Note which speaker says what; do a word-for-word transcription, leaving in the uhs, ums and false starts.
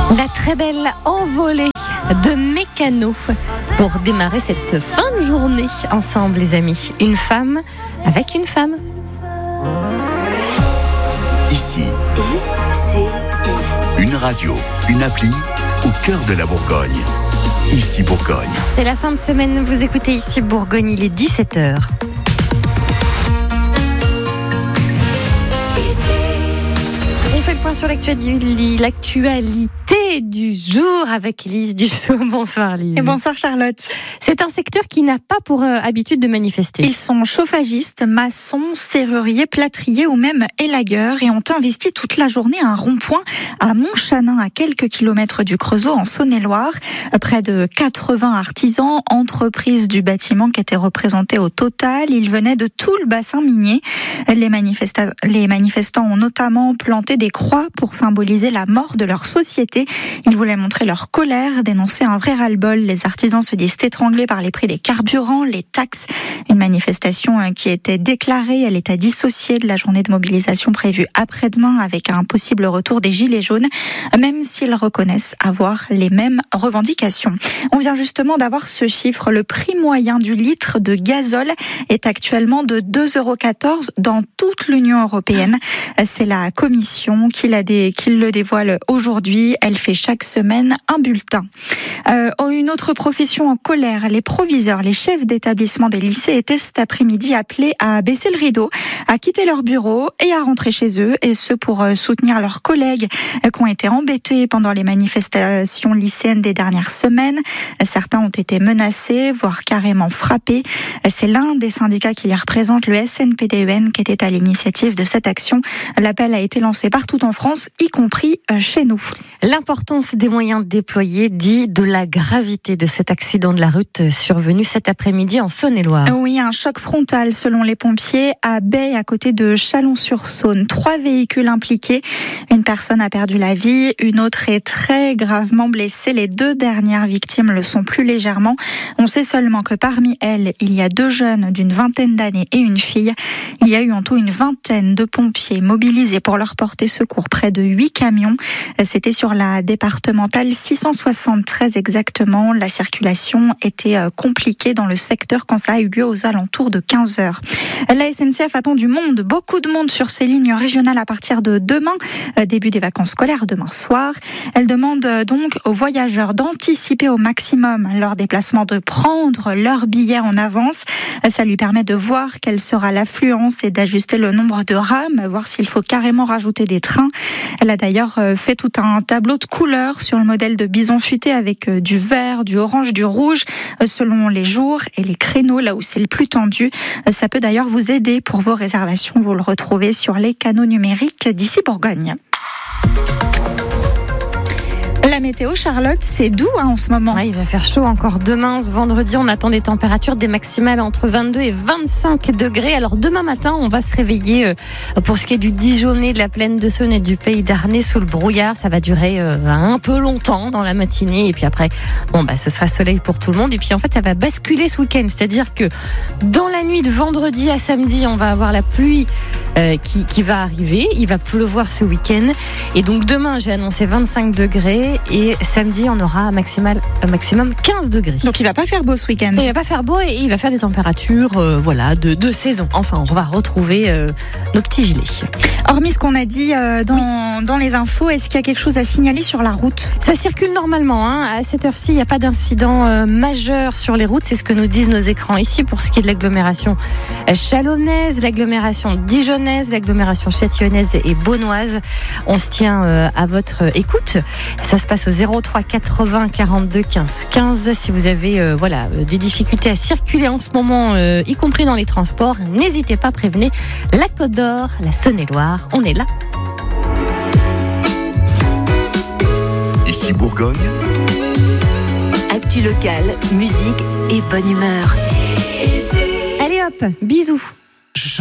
Speaker 1: La très belle envolée de Mécano pour démarrer cette fin de journée ensemble, les amis. Une femme avec une femme.
Speaker 2: Ici,
Speaker 3: I C I.
Speaker 2: une radio, une appli au cœur de la Bourgogne. Ici Bourgogne.
Speaker 1: C'est la fin de semaine, vous écoutez Ici Bourgogne, il est dix-sept heures. On fait le point sur l'actualité, l'actualité du jour avec Lise Dussault. Bonsoir Lise.
Speaker 4: Et bonsoir Charlotte.
Speaker 1: C'est un secteur qui n'a pas pour euh, habitude de manifester.
Speaker 4: Ils sont chauffagistes, maçons, serruriers, plâtriers ou même élagueurs et ont investi toute la journée à un rond-point à Montchanin, à quelques kilomètres du Creusot, en Saône-et-Loire. Près de quatre-vingts artisans, entreprises du bâtiment qui étaient représentés au total. Ils venaient de tout le bassin minier. Les, manifesta- les manifestants ont notamment planté des croix pour symboliser la mort de leur société. Ils voulaient montrer leur colère, dénoncer un vrai ras-le-bol. Les artisans se disent étranglés par les prix des carburants, les taxes. Une manifestation qui était déclarée, elle est à dissocier de la journée de mobilisation prévue après-demain avec un possible retour des Gilets jaunes, même s'ils reconnaissent avoir les mêmes revendications. On vient justement d'avoir ce chiffre. Le prix moyen du litre de gazole est actuellement de deux euros quatorze dans toute l'Union européenne. C'est la Commission qui, l'a dé... qui le dévoile aujourd'hui. Elle fait chaque semaine un bulletin. Euh, une autre profession en colère, les proviseurs, les chefs d'établissement des lycées étaient cet après-midi appelés à baisser le rideau, à quitter leur bureau et à rentrer chez eux, et ce pour soutenir leurs collègues qui ont été embêtés pendant les manifestations lycéennes des dernières semaines. Certains ont été menacés, voire carrément frappés. C'est l'un des syndicats qui les représente, le S N P D E N, qui était à l'initiative de cette action. L'appel a été lancé partout en France, y compris chez nous.
Speaker 1: L'importance des moyens déployés dit de la gravité de cet accident de la route survenu cet après-midi en Saône-et-Loire.
Speaker 4: Oui, un choc frontal selon les pompiers à Bay, à côté de Chalon-sur-Saône. Trois véhicules impliqués. Une personne a perdu la vie, une autre est très gravement blessée. Les deux dernières victimes le sont plus légèrement. On sait seulement que parmi elles, il y a deux jeunes d'une vingtaine d'années et une fille. Il y a eu en tout une vingtaine de pompiers mobilisés pour leur porter secours. Près de huit camions. C'était sur la départementale six cent soixante-treize exactement. La circulation était compliquée dans le secteur quand ça a eu lieu aux alentours de quinze heures. La S N C F attend du monde, beaucoup de monde sur ces lignes régionales à partir de demain, début des vacances scolaires, demain soir. Elle demande donc aux voyageurs d'anticiper au maximum leur déplacement, de prendre leur billet en avance. Ça lui permet de voir quelle sera l'affluence et d'ajuster le nombre de rames, voir s'il faut carrément rajouter des trains. Elle a d'ailleurs fait tout un tableau de couleurs sur le modèle de Bison Futé avec du vert, du orange, du rouge, selon les jours et les créneaux, là où c'est le plus tendu. Ça peut d'ailleurs vous aider pour vos réservations. Vous le retrouvez sur les canaux numériques d'Ici Bourgogne. La météo, Charlotte, c'est doux hein, en ce moment.
Speaker 1: Ouais, il va faire chaud encore demain. Ce vendredi, on attend des températures des maximales entre vingt-deux et vingt-cinq degrés. Alors demain matin, on va se réveiller euh, pour ce qui est du Dijonais, de la plaine de Saône et du Pays d'Arnay sous le brouillard. Ça va durer euh, un peu longtemps dans la matinée. Et puis après, bon bah ce sera soleil pour tout le monde. Et puis en fait, ça va basculer ce week-end. C'est-à-dire que dans la nuit de vendredi à samedi, on va avoir la pluie euh, qui, qui va arriver. Il va pleuvoir ce week-end. Et donc demain, j'ai annoncé vingt-cinq degrés. Et samedi, on aura un maximal, un maximum quinze degrés.
Speaker 4: Donc il va pas faire beau ce week-end.
Speaker 1: Il va pas faire beau et il va faire des températures euh, voilà, de, de saison. Enfin, on va retrouver euh, nos petits gilets.
Speaker 4: Hormis ce qu'on a dit euh, dans, oui. dans les infos, est-ce qu'il y a quelque chose à signaler sur la route ?
Speaker 1: Ça circule normalement. Hein. À cette heure-ci, il n'y a pas d'incident euh, majeur sur les routes. C'est ce que nous disent nos écrans ici pour ce qui est de l'agglomération chalonnaise, l'agglomération dijonnaise, l'agglomération châtillonnaise et beaunoise. On se tient euh, à votre écoute. Ça se passe au zéro trois quatre-vingts quarante-deux quinze quinze. Si vous avez euh, voilà, des difficultés à circuler en ce moment, euh, y compris dans les transports, n'hésitez pas à prévenir la Côte d'Or, la Saône-et-Loire. On est là.
Speaker 2: Ici Bourgogne.
Speaker 3: Actu locale, musique et bonne humeur.
Speaker 1: Allez hop, bisous.